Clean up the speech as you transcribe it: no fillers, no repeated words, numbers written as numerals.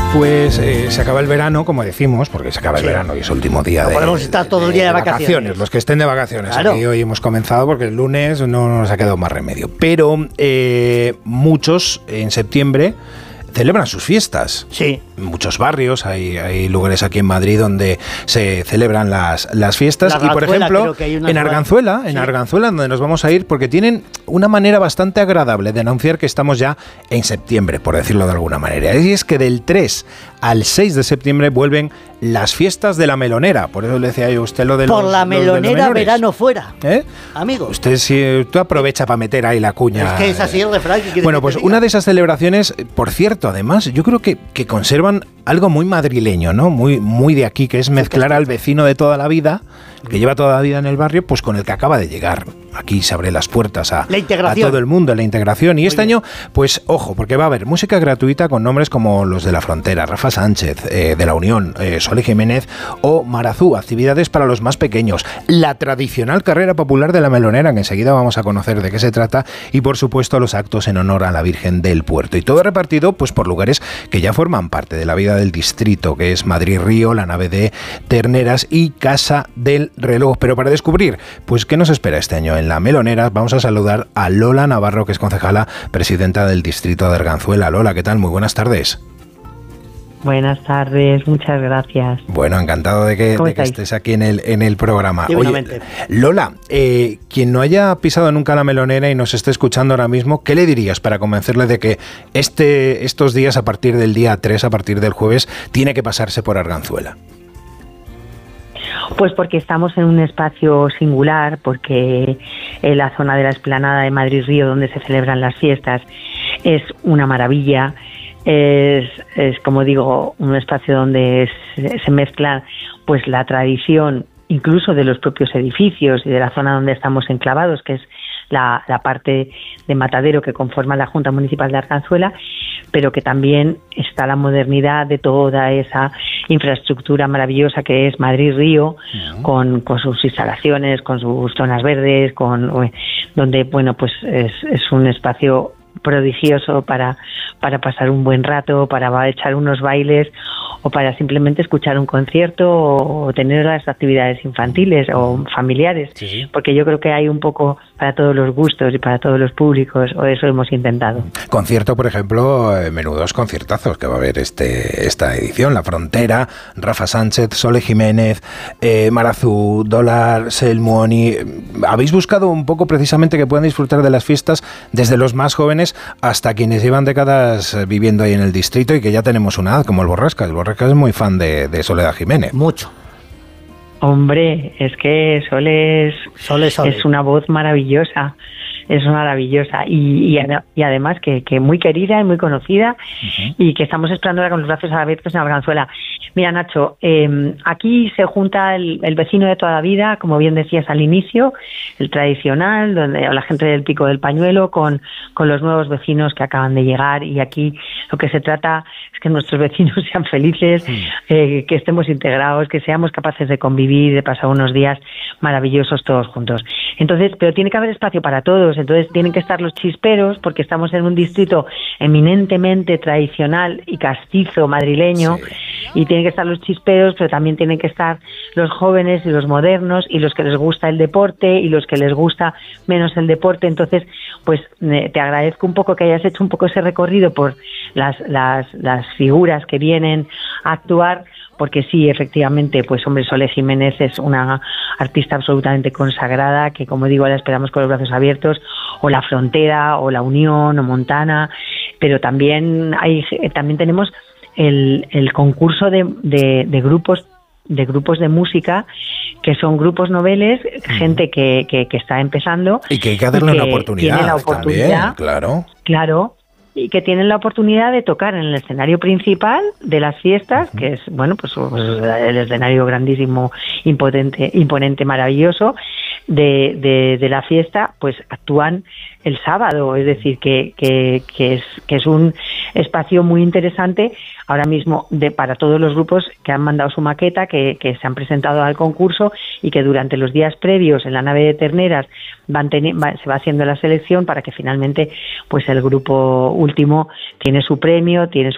Pues se acaba el verano, como decimos, porque se acaba el verano y es el último día no podemos estar todo el día de vacaciones. Los que estén de vacaciones. Claro. Aquí hoy hemos comenzado porque el lunes no nos ha quedado más remedio. Pero muchos en septiembre celebran sus fiestas. Sí. En muchos barrios, hay lugares aquí en Madrid donde se celebran las fiestas. Y por ejemplo, en Arganzuela, donde nos vamos a ir, porque tienen una manera bastante agradable de anunciar que estamos ya en septiembre, por decirlo de alguna manera. Y es que del 3 al 6 de septiembre vuelven las fiestas de la melonera. Por eso le decía yo a usted lo de los... Por la melonera, verano fuera. Amigo. Tú aprovecha para meter ahí la cuña. Es que es así el refrán. Bueno, pues una de esas celebraciones, por cierto, además, yo creo que conservan algo muy madrileño, ¿no? Muy de aquí, que es mezclar al vecino de toda la vida, que lleva toda la vida en el barrio, pues con el que acaba de llegar. Aquí se abren las puertas a todo el mundo, la integración. Y este año, pues ojo, porque va a haber música gratuita con nombres como los de La Frontera, Rafa Sánchez, de La Unión, Sole Jiménez o Marazú, actividades para los más pequeños, la tradicional carrera popular de la melonera, que enseguida vamos a conocer de qué se trata, y por supuesto los actos en honor a la Virgen del Puerto. Y todo repartido pues por lugares que ya forman parte de la vida del distrito, que es Madrid Río, la nave de Terneras y Casa del Reloj. Pero para descubrir, pues qué nos espera este año en la melonera, vamos a saludar a Lola Navarro, que es concejala presidenta del distrito de Arganzuela. Lola, ¿qué tal? Muy buenas tardes. Buenas tardes, muchas gracias. Bueno, encantado de que estés aquí en el programa. Oye, Lola, quien no haya pisado nunca la melonera y nos esté escuchando ahora mismo, ¿qué le dirías para convencerle de que estos días, a partir del día 3, a partir del jueves, tiene que pasarse por Arganzuela? Pues porque estamos en un espacio singular, porque la zona de la explanada de Madrid Río, donde se celebran las fiestas, es una maravilla. Es como digo, un espacio donde se mezcla pues la tradición incluso de los propios edificios y de la zona donde estamos enclavados, que es la parte de matadero que conforma la Junta Municipal de Arganzuela, pero que también está la modernidad de toda esa infraestructura maravillosa que es Madrid Río, con sus instalaciones, con sus zonas verdes, donde bueno pues es un espacio prodigioso para pasar un buen rato, para echar unos bailes o para simplemente escuchar un concierto o tener las actividades infantiles o familiares, porque yo creo que hay un poco para todos los gustos y para todos los públicos, o eso hemos intentado. Concierto, por ejemplo, menudos conciertazos que va a haber esta edición, La Frontera, Rafa Sánchez, Sole Jiménez, Marazú, Dólar, Selmuoni. Habéis buscado un poco precisamente que puedan disfrutar de las fiestas desde los más jóvenes hasta quienes llevan décadas viviendo ahí en el distrito y que ya tenemos una edad, como el Borrasca. El Borrasca es muy fan de Soledad Jiménez. Mucho. Hombre, es que Sole es una voz maravillosa, es maravillosa y además que muy querida y muy conocida, y que estamos esperándola con los brazos abiertos en Arganzuela. Mira, Nacho, aquí se junta el vecino de toda la vida, como bien decías al inicio, el tradicional, donde la gente del Pico del Pañuelo, con los nuevos vecinos que acaban de llegar, y aquí lo que se trata es que nuestros vecinos sean felices, que estemos integrados, que seamos capaces de convivir, de pasar unos días maravillosos todos juntos. Entonces, pero tiene que haber espacio para todos, entonces tienen que estar los chisperos, porque estamos en un distrito eminentemente tradicional y castizo madrileño, y tienen que estar los chisperos, pero también tienen que estar los jóvenes y los modernos y los que les gusta el deporte y los que les gusta menos el deporte. Entonces, pues te agradezco un poco que hayas hecho un poco ese recorrido por las figuras que vienen a actuar, porque sí, efectivamente, pues hombre, Sole Jiménez es una artista absolutamente consagrada, que como digo, la esperamos con los brazos abiertos, o La Frontera, o La Unión, o Montana, pero también tenemos el concurso de grupos de música, que son grupos noveles, gente que está empezando y que hay que darle una oportunidad, tiene la oportunidad también, claro, y que tienen la oportunidad de tocar en el escenario principal de las fiestas, que es, bueno, pues el escenario grandísimo, imponente, maravilloso de la fiesta, pues actúan el sábado, es decir, que es un espacio muy interesante ahora mismo para todos los grupos que han mandado su maqueta, que se han presentado al concurso, y que durante los días previos en la nave de Terneras se va haciendo la selección para que finalmente pues el grupo último tiene su premio, tiene